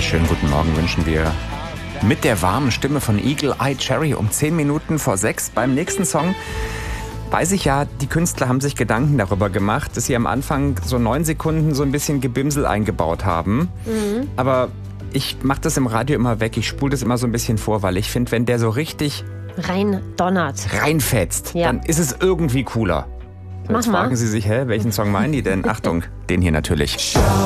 Schönen guten Morgen wünschen wir mit der warmen Stimme von Eagle Eye Cherry um 10 Minuten vor 6. Beim nächsten Song weiß ich ja, die Künstler haben sich Gedanken darüber gemacht, dass sie am Anfang so 9 Sekunden so ein bisschen Gebimsel eingebaut haben. Aber ich mache das im Radio immer weg, ich spule das immer so ein bisschen vor, weil ich finde, wenn der so richtig rein donnert, reinfetzt, dann ist es irgendwie cooler. So, jetzt fragen Sie sich, welchen Song meinen die denn? Achtung, den hier natürlich.